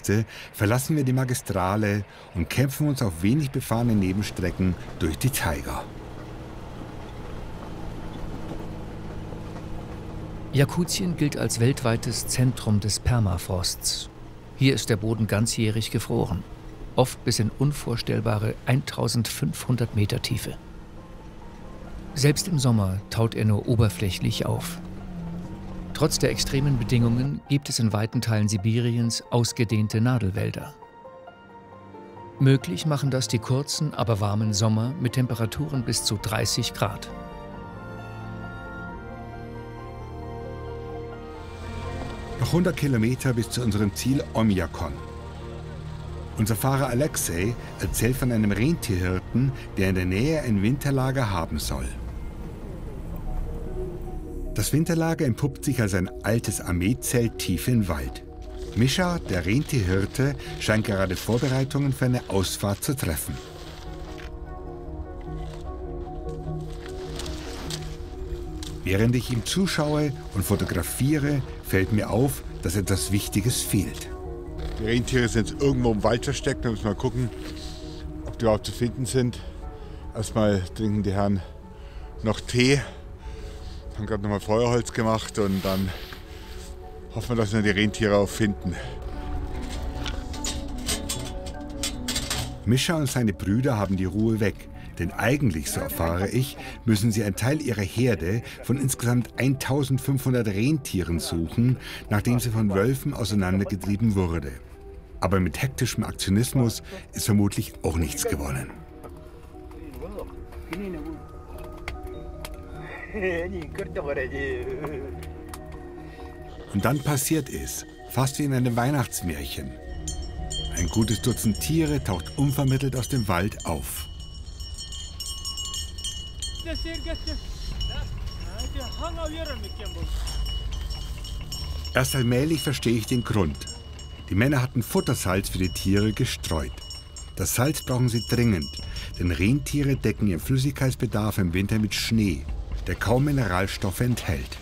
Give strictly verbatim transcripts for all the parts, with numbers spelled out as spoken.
Wüste verlassen wir die Magistrale und kämpfen uns auf wenig befahrene Nebenstrecken durch die Taiga. Jakutien gilt als weltweites Zentrum des Permafrosts. Hier ist der Boden ganzjährig gefroren, oft bis in unvorstellbare eintausendfünfhundert Meter Tiefe. Selbst im Sommer taut er nur oberflächlich auf. Trotz der extremen Bedingungen gibt es in weiten Teilen Sibiriens ausgedehnte Nadelwälder. Möglich machen das die kurzen, aber warmen Sommer mit Temperaturen bis zu dreißig Grad. Noch hundert Kilometer bis zu unserem Ziel Oymyakon. Unser Fahrer Alexei erzählt von einem Rentierhirten, der in der Nähe ein Winterlager haben soll. Das Winterlager entpuppt sich als ein altes Armeezelt tief im Wald. Mischa, der Rentierhirte, scheint gerade Vorbereitungen für eine Ausfahrt zu treffen. Während ich ihm zuschaue und fotografiere, fällt mir auf, dass etwas Wichtiges fehlt. Die Rentiere sind jetzt irgendwo im Wald versteckt. Da müssen wir mal gucken, ob die überhaupt zu finden sind. Erstmal trinken die Herren noch Tee. Haben gerade nochmal Feuerholz gemacht und dann hoffen wir, dass wir die Rentiere auch finden. Mischa und seine Brüder haben die Ruhe weg. Denn eigentlich, so erfahre ich, müssen sie einen Teil ihrer Herde von insgesamt eintausendfünfhundert Rentieren suchen, nachdem sie von Wölfen auseinandergetrieben wurde. Aber mit hektischem Aktionismus ist vermutlich auch nichts gewonnen. Und dann passiert es, fast wie in einem Weihnachtsmärchen. Ein gutes Dutzend Tiere taucht unvermittelt aus dem Wald auf. Erst allmählich verstehe ich den Grund. Die Männer hatten Futtersalz für die Tiere gestreut. Das Salz brauchen sie dringend, denn Rentiere decken ihren Flüssigkeitsbedarf im Winter mit Schnee, der kaum Mineralstoffe enthält.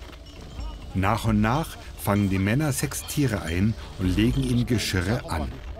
Nach und nach fangen die Männer sechs Tiere ein und legen ihnen Geschirre an.